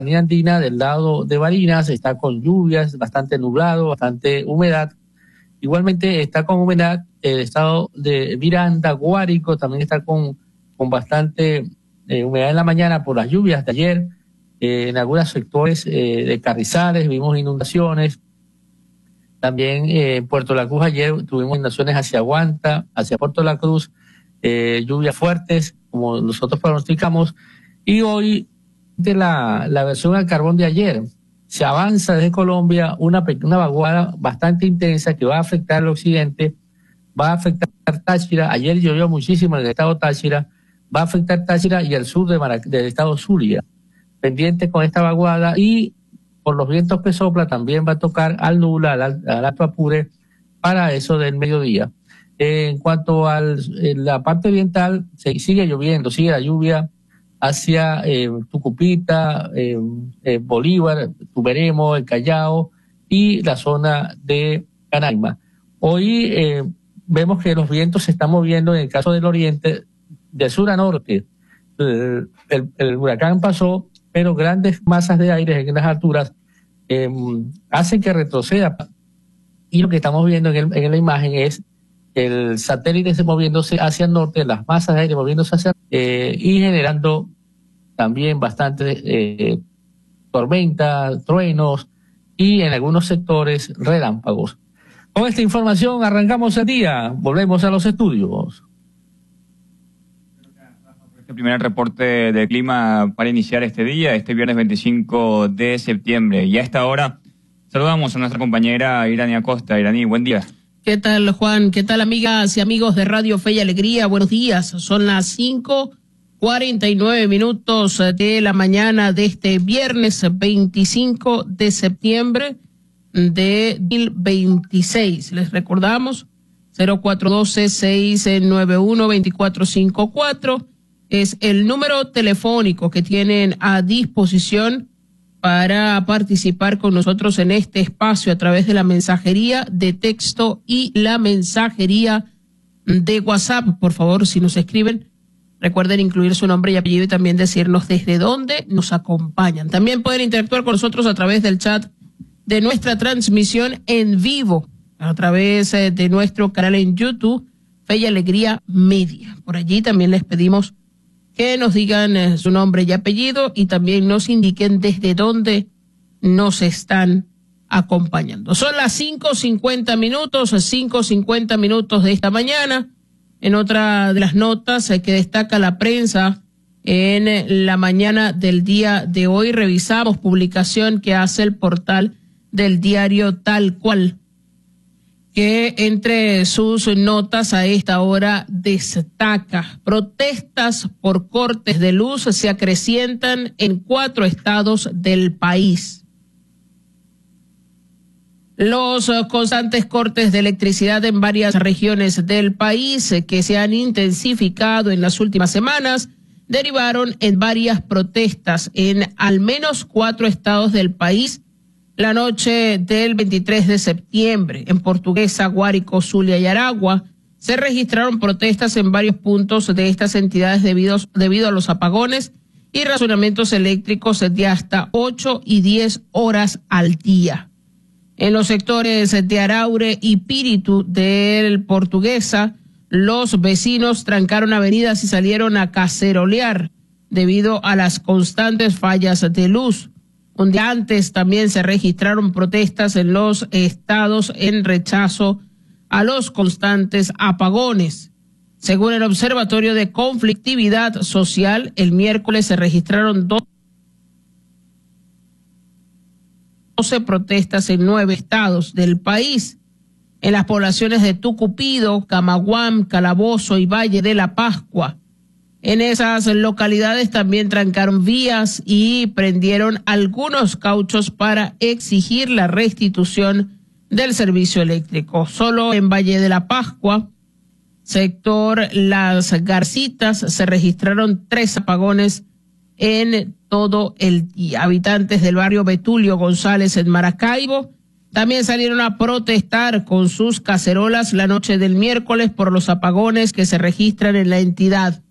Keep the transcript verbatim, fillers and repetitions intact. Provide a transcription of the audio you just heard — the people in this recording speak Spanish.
Andina del lado de Barinas está con lluvias, bastante nublado, bastante humedad. Igualmente está con humedad el estado de Miranda, Guárico, también está con, con bastante eh, humedad en la mañana por las lluvias de ayer. Eh, en algunos sectores eh, de Carrizales vimos inundaciones. También eh, en Puerto La Cruz ayer tuvimos inundaciones hacia Guanta, hacia Puerto La Cruz, eh, lluvias fuertes, como nosotros pronosticamos. Y hoy, de la, la versión al carbón de ayer, se avanza desde Colombia una, una vaguada bastante intensa que va a afectar al occidente, va a afectar Táchira. Ayer llovió muchísimo en el estado Táchira, va a afectar Táchira y el sur de Marac- del estado Zulia. Pendiente con esta vaguada y por los vientos que sopla también va a tocar al Nula, al, al Alto Apure para eso del mediodía. Eh, en cuanto a la parte oriental, se, sigue lloviendo, sigue la lluvia hacia eh, Tucupita, eh, eh, Bolívar, Tuberemo, el Callao y la zona de Canaima. Hoy eh, vemos que los vientos se están moviendo en el caso del oriente de sur a norte. El, el, el huracán pasó, pero grandes masas de aire en las alturas eh, hacen que retroceda. Y lo que estamos viendo en, el, en la imagen es el satélite se moviéndose hacia el norte, las masas de aire moviéndose hacia eh, y generando también bastante eh, tormentas, truenos y en algunos sectores relámpagos. Con esta información arrancamos el día, volvemos a los estudios. Este primer reporte de clima para iniciar este día, este viernes veinticinco de septiembre. Y a esta hora saludamos a nuestra compañera Irani Acosta. Irani, buen día. ¿Qué tal, Juan? ¿Qué tal, amigas y amigos de Radio Fe y Alegría? Buenos días. Son las cinco cuarenta y nueve minutos de la mañana de este viernes veinticinco de septiembre de dos mil veintiséis. Les recordamos cero cuatro uno dos, seis nueve uno, dos cuatro cinco cuatro es el número telefónico que tienen a disposición para participar con nosotros en este espacio a través de la mensajería de texto y la mensajería de WhatsApp. Por favor, si nos escriben, recuerden incluir su nombre y apellido y también decirnos desde dónde nos acompañan. También pueden interactuar con nosotros a través del chat de nuestra transmisión en vivo, a través de nuestro canal en YouTube, Fe y Alegría Media. Por allí también les pedimos que nos digan eh, su nombre y apellido y también nos indiquen desde dónde nos están acompañando. Son las cinco cincuenta minutos, cinco cincuenta minutos de esta mañana. En otra de las notas eh, que destaca la prensa en eh, la mañana del día de hoy, revisamos publicación que hace el portal del diario Tal Cual, que entre sus notas a esta hora destaca: protestas por cortes de luz se acrecientan en cuatro estados del país. Los constantes cortes de electricidad en varias regiones del país que se han intensificado en las últimas semanas derivaron en varias protestas en al menos cuatro estados del país la noche del veintitrés de septiembre. En Portuguesa, Guárico, Zulia y Aragua se registraron protestas en varios puntos de estas entidades debido, debido a los apagones y razonamientos eléctricos de hasta ocho y diez horas al día. En los sectores de Araure y Píritu del Portuguesa, los vecinos trancaron avenidas y salieron a cacerolear debido a las constantes fallas de luz. Un día antes también se registraron protestas en los estados en rechazo a los constantes apagones. Según el Observatorio de Conflictividad Social, el miércoles se registraron doce protestas en nueve estados del país. En las poblaciones de Tucupido, Camaguam, Calabozo y Valle de la Pascua. En esas localidades también trancaron vías y prendieron algunos cauchos para exigir la restitución del servicio eléctrico. Solo en Valle de la Pascua, sector Las Garcitas, se registraron tres apagones en todo el día. Habitantes del barrio Betulio González en Maracaibo también salieron a protestar con sus cacerolas la noche del miércoles por los apagones que se registran en la entidad.